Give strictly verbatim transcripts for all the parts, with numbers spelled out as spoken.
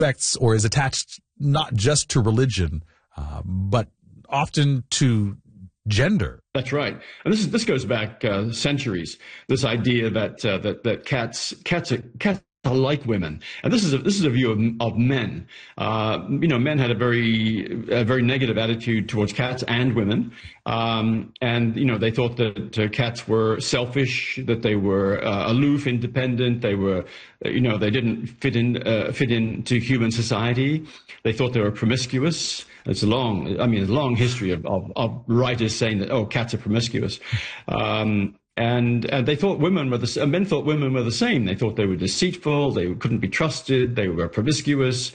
respects or is attached not just to religion, uh, but often to gender. That's right, and this is this goes back uh, centuries. This idea that uh, that that cats cats are, cats are like women, and this is a, this is a view of, of men. Uh, you know, men had a very a very negative attitude towards cats and women, um, and you know they thought that uh, cats were selfish, that they were uh, aloof, independent. They were, you know, they didn't fit in uh, fit into human society. They thought they were promiscuous. It's a long, I mean, a long history of, of, of writers saying that, oh, cats are promiscuous. Um, and, and they thought women were the, men thought women were the same. They thought they were deceitful, they couldn't be trusted, they were promiscuous,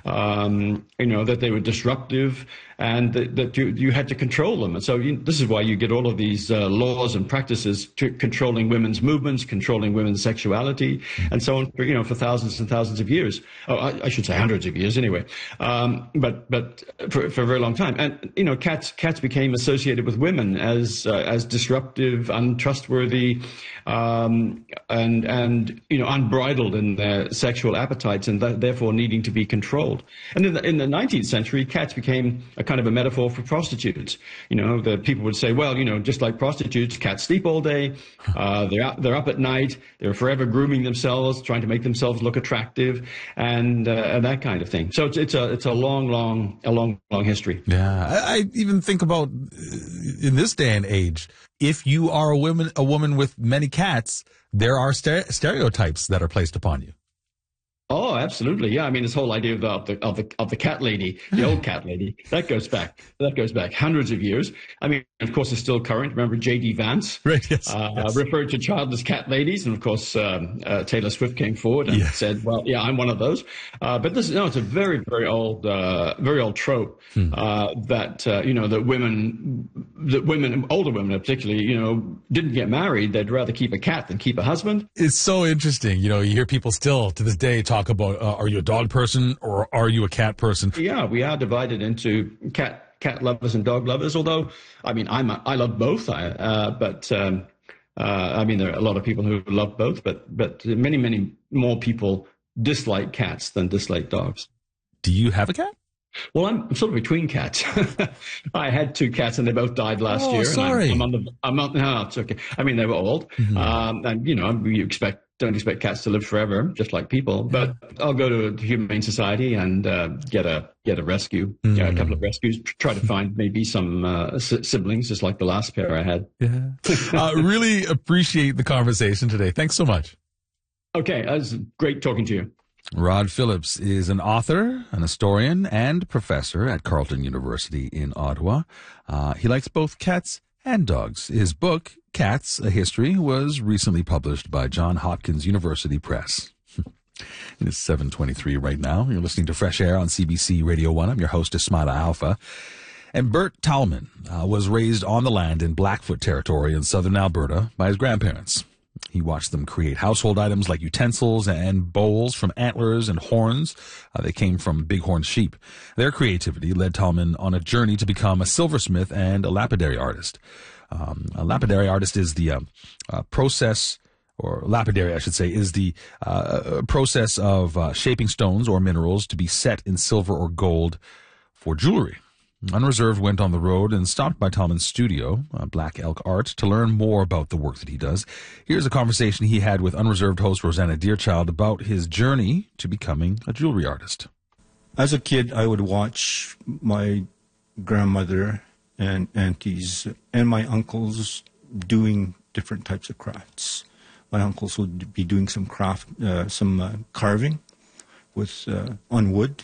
um, you know, that they were disruptive, and that, that you, you had to control them. And so you, this is why you get all of these uh, laws and practices to controlling women's movements, controlling women's sexuality, and so on, for, you know, for thousands and thousands of years. Oh, I, I should say hundreds of years anyway. Um, but but for, for a very long time. And, you know, cats cats became associated with women as uh, as disruptive, untrustworthy, um, and, and, you know, unbridled in their sexual appetites, and th- therefore needing to be controlled. And in the, in the nineteenth century, cats became a kind of a metaphor for prostitutes. You know, the people would say, well, you know, just like prostitutes, cats sleep all day, uh, they're out, they're up at night, they're forever grooming themselves, trying to make themselves look attractive, and, uh, and that kind of thing. So it's, it's a it's a long, long, a long, long history. Yeah, I, I even think about uh, in this day and age, if you are a woman, a woman with many cats, there are stere- stereotypes that are placed upon you. Oh, absolutely. Yeah. I mean, this whole idea of the, of the, of the, of the cat lady, the old cat lady, that goes back, that goes back hundreds of years. I mean, of course, it's still current. Remember J D Vance? Right, yes, uh, yes. Referred to childless cat ladies. And of course, um, uh, Taylor Swift came forward and yeah. said, well, yeah, I'm one of those. Uh, but this, no, it's a very, very old, uh, very old trope, hmm. uh, that, uh, you know, that women, that women, older women particularly, you know, didn't get married. They'd rather keep a cat than keep a husband. It's so interesting. You know, you hear people still to this day talk about, uh, are you a dog person or are you a cat person? Yeah, we are divided into cat cat lovers and dog lovers. Although, I mean, I'm a, I love both. I, uh, but um, uh, I mean, there are a lot of people who love both. But but many many more people dislike cats than dislike dogs. Do you have a cat? Well, I'm sort of between cats. I had two cats and they both died last oh, year. Sorry. And I'm, I'm on the. I'm on. No, it's okay. I mean, they were old, mm-hmm. um, and you know, you expect. Don't expect cats to live forever, just like people. But I'll go to the Humane Society and uh, get a get a rescue, mm. yeah, a couple of rescues. Try to find maybe some uh, siblings, just like the last pair I had. Yeah, uh, really appreciate the conversation today. Thanks so much. Okay, it was great talking to you. Rod Phillips is an author, an historian, and professor at Carleton University in Ottawa. Uh, he likes both cats and dogs. His book, Cats, A History, was recently published by Johns Hopkins University Press. It is seven twenty-three right now. You're listening to Fresh Air on C B C Radio one. I'm your host, Ismaila Alpha. And Bert Talman uh, was raised on the land in Blackfoot Territory in southern Alberta by his grandparents. He watched them create household items like utensils and bowls from antlers and horns. Uh, they came from bighorn sheep. Their creativity led Talman on a journey to become a silversmith and a lapidary artist. Um, a lapidary artist is the uh, uh, process, or lapidary, I should say, is the uh, process of uh, shaping stones or minerals to be set in silver or gold for jewelry. Unreserved went on the road and stopped by Talman's studio, uh, Black Elk Art, to learn more about the work that he does. Here's a conversation he had with Unreserved host Rosanna Deerchild about his journey to becoming a jewelry artist. As a kid, I would watch my grandmother and aunties and my uncles doing different types of crafts. My uncles would be doing some craft, uh, some uh, carving with uh, on wood,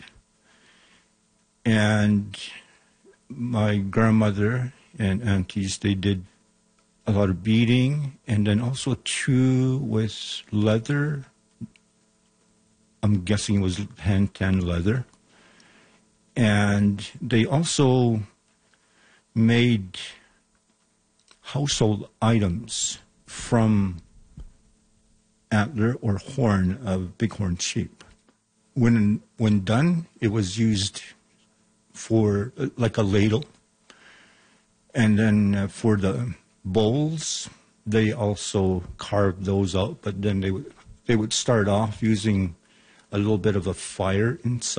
and my grandmother and aunties, they did a lot of beading, and then also too with leather. I'm guessing it was hand-tanned leather. And they also made household items from antler or horn of bighorn sheep. When when done, it was used for uh, like a ladle. And then uh, for the bowls, they also carved those out, but then they would they would start off using a little bit of a fire inside.